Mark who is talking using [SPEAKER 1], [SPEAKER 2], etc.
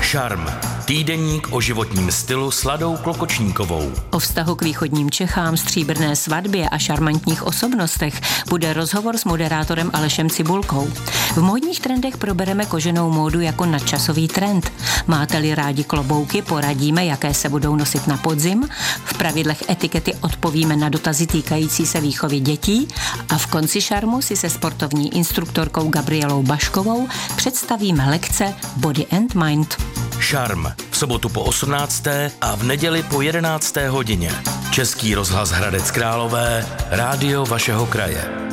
[SPEAKER 1] Šarm. Týdeník o životním stylu s Ladou Klokočníkovou.
[SPEAKER 2] O vztahu k východním Čechám, stříbrné svatbě a šarmantních osobnostech bude rozhovor s moderátorem Alešem Cibulkou. V módních trendech probereme koženou módu jako nadčasový trend. Máte-li rádi klobouky, poradíme, jaké se budou nosit na podzim. V pravidlech etikety odpovíme na dotazy týkající se výchovy dětí a v konci šarmu si se sportovní instruktorkou Gabrielou Baškovou představíme lekce Body and Mind.
[SPEAKER 1] Šarm. V sobotu po 18. a v neděli po 11. hodině. Český rozhlas Hradec Králové, rádio vašeho kraje.